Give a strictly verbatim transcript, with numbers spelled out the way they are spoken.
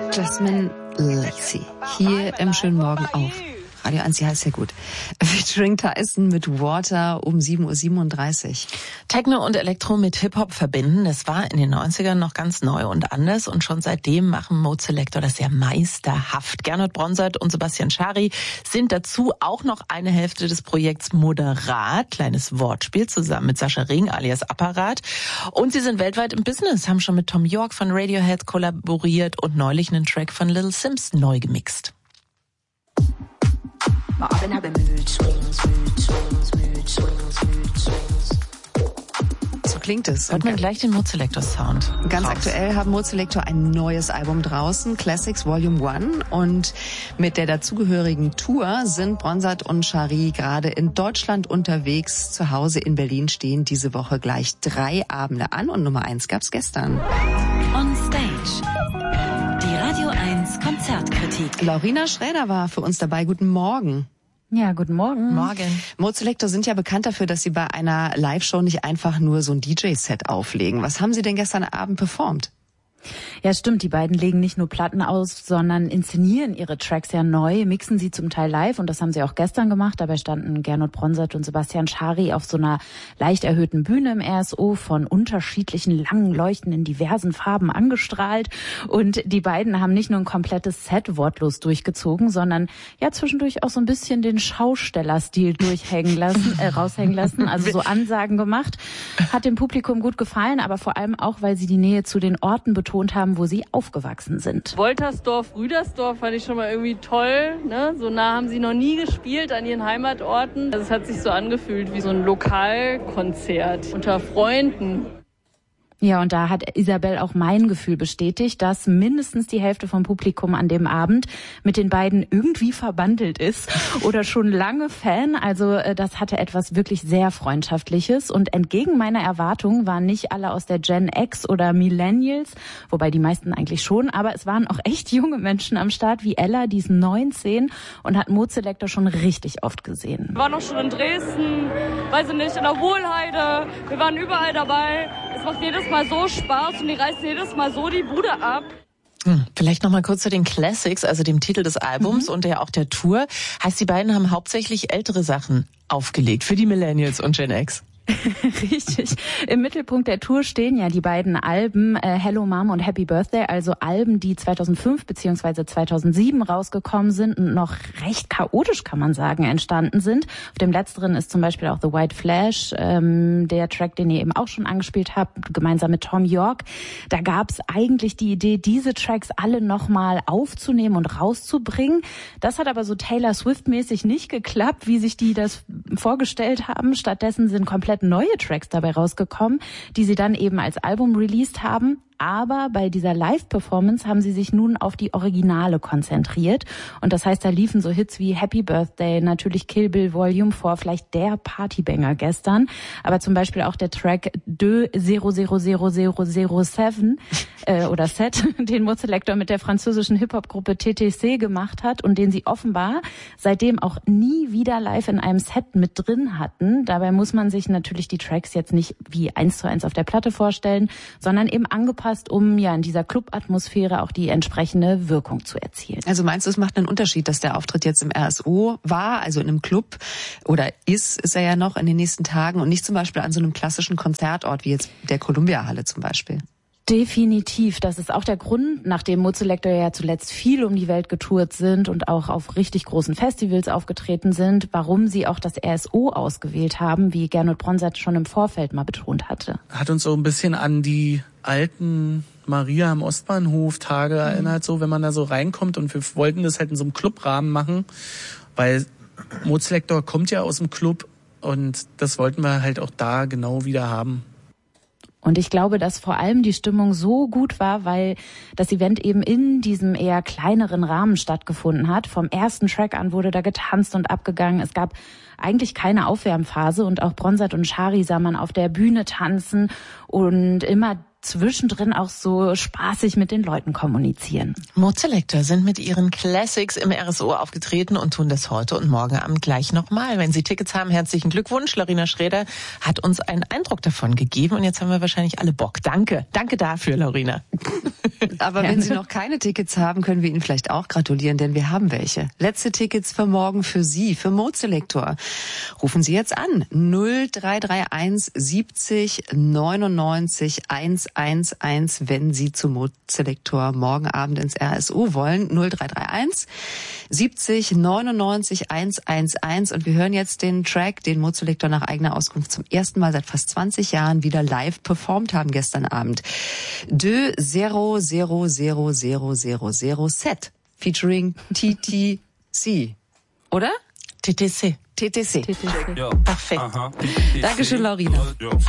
Jasmine Lacey hier im schönen Morgen auf Radio eins, ja, ist ja gut. Featuring Tyson mit Water um sieben Uhr siebenunddreißig. Techno und Elektro mit Hip-Hop verbinden, das war in den neunzigern noch ganz neu und anders und schon seitdem machen Mode Selector das ja meisterhaft. Gernot Bronsart und Sebastian Schari sind dazu auch noch eine Hälfte des Projekts Moderat, kleines Wortspiel, zusammen mit Sascha Ring alias Apparat. Und sie sind weltweit im Business, haben schon mit Tom York von Radiohead kollaboriert und neulich einen Track von Little Sims neu gemixt. I've been having mood swings, mood swings, mood swings, mood swings. So klingt es. Hört man gleich den Mode Selector Sound. Ganz raus. Aktuell haben Mode Selector ein neues Album draußen, Classics Volume eins. Und mit der dazugehörigen Tour sind Bronsart und Schari gerade in Deutschland unterwegs. Zu Hause in Berlin stehen diese Woche gleich drei Abende an. Und Nummer eins gab's gestern. On Stage. Die Radio eins Konzertkritik. Laurina Schräder war für uns dabei. Guten Morgen. Ja, guten Morgen. Morgen. Mode Selector sind ja bekannt dafür, dass sie bei einer Live-Show nicht einfach nur so ein D J-Set auflegen. Was haben sie denn gestern Abend performt? Ja, stimmt. Die beiden legen nicht nur Platten aus, sondern inszenieren ihre Tracks ja neu, mixen sie zum Teil live und das haben sie auch gestern gemacht. Dabei standen Gernot Bronsart und Sebastian Schari auf so einer leicht erhöhten Bühne im R S O, von unterschiedlichen langen Leuchten in diversen Farben angestrahlt. Und die beiden haben nicht nur ein komplettes Set wortlos durchgezogen, sondern ja zwischendurch auch so ein bisschen den Schaustellerstil durchhängen lassen, äh, raushängen lassen, also so Ansagen gemacht. Hat dem Publikum gut gefallen, aber vor allem auch, weil sie die Nähe zu den Orten betont haben, wo sie aufgewachsen sind. Woltersdorf, Rüdersdorf fand ich schon mal irgendwie toll. Ne? So nah haben sie noch nie gespielt an ihren Heimatorten. Also es hat sich so angefühlt wie so ein Lokalkonzert unter Freunden. Ja, und da hat Isabel auch mein Gefühl bestätigt, dass mindestens die Hälfte vom Publikum an dem Abend mit den beiden irgendwie verbandelt ist oder schon lange Fan. Also das hatte etwas wirklich sehr Freundschaftliches. Und entgegen meiner Erwartungen waren nicht alle aus der Gen X oder Millennials, wobei die meisten eigentlich schon, aber es waren auch echt junge Menschen am Start, wie Ella, die ist neunzehn und hat Mode Selector schon richtig oft gesehen. Wir waren auch schon in Dresden, weiß ich nicht, in der Wohlheide. Wir waren überall dabei. Es macht jedes Mal so Spaß und die reißen jedes Mal so die Bude ab. Hm, vielleicht noch mal kurz zu den Classics, also dem Titel des Albums mhm. und der auch der Tour. Heißt, die beiden haben hauptsächlich ältere Sachen aufgelegt für die Millennials und Gen X. Richtig. Im Mittelpunkt der Tour stehen ja die beiden Alben äh, Hello Mom und Happy Birthday, also Alben, die zweitausendfünf bzw. zweitausendsieben rausgekommen sind und noch recht chaotisch, kann man sagen, entstanden sind. Auf dem letzteren ist zum Beispiel auch The White Flash, ähm, der Track, den ihr eben auch schon angespielt habt, gemeinsam mit Tom York. Da gab es eigentlich die Idee, diese Tracks alle nochmal aufzunehmen und rauszubringen. Das hat aber so Taylor Swift-mäßig nicht geklappt, wie sich die das vorgestellt haben. Stattdessen sind komplett neue Tracks dabei rausgekommen, die sie dann eben als Album released haben. Aber bei dieser Live-Performance haben sie sich nun auf die Originale konzentriert. Und das heißt, da liefen so Hits wie Happy Birthday, natürlich Kill Bill Volume vier, vielleicht der Partybanger gestern. Aber zum Beispiel auch der Track De null null null null null sieben äh, oder Set, den Mode Selector mit der französischen Hip-Hop-Gruppe T T C gemacht hat und den sie offenbar seitdem auch nie wieder live in einem Set mit drin hatten. Dabei muss man sich natürlich die Tracks jetzt nicht wie eins zu eins auf der Platte vorstellen, sondern eben angepasst, um ja in dieser Club-Atmosphäre auch die entsprechende Wirkung zu erzielen. Also meinst du, es macht einen Unterschied, dass der Auftritt jetzt im R S O war, also in einem Club, oder ist, ist er ja noch in den nächsten Tagen und nicht zum Beispiel an so einem klassischen Konzertort wie jetzt der Columbia-Halle zum Beispiel? Definitiv. Das ist auch der Grund, nachdem Mode Selector ja zuletzt viel um die Welt getourt sind und auch auf richtig großen Festivals aufgetreten sind, warum sie auch das R S O ausgewählt haben, wie Gernot Bronsart schon im Vorfeld mal betont hatte. Hat uns so ein bisschen an die alten Maria am Ostbahnhof Tage mhm. erinnert, so wenn man da so reinkommt, und wir wollten das halt in so einem Clubrahmen machen, weil Mode Selector kommt ja aus dem Club und das wollten wir halt auch da genau wieder haben. Und ich glaube, dass vor allem die Stimmung so gut war, weil das Event eben in diesem eher kleineren Rahmen stattgefunden hat. Vom ersten Track an wurde da getanzt und abgegangen. Es gab eigentlich keine Aufwärmphase und auch Bronsart und Schari sah man auf der Bühne tanzen und immer zwischendrin auch so spaßig mit den Leuten kommunizieren. Mode Selector sind mit ihren Classics im R S O aufgetreten und tun das heute und morgen Abend gleich nochmal. Wenn Sie Tickets haben, herzlichen Glückwunsch. Laurina Schräder hat uns einen Eindruck davon gegeben und jetzt haben wir wahrscheinlich alle Bock. Danke. Danke dafür, Laurina. Aber wenn Sie noch keine Tickets haben, können wir Ihnen vielleicht auch gratulieren, denn wir haben welche. Letzte Tickets für morgen für Sie, für Mozelektor. Rufen Sie jetzt an. null drei drei eins siebzig neunundneunzig hundertelf, wenn Sie zum Mozelektor morgen Abend ins R S U wollen. null drei drei eins siebzig neunundneunzig hundertelf. Und wir hören jetzt den Track, den Mozelektor nach eigener Auskunft zum ersten Mal seit fast zwanzig Jahren wieder live performt haben gestern Abend. De zero zero zero zero zero zero Set featuring T T C. Oder? T T C. T T C. T T C. Parfait. Dankeschön, Laurina.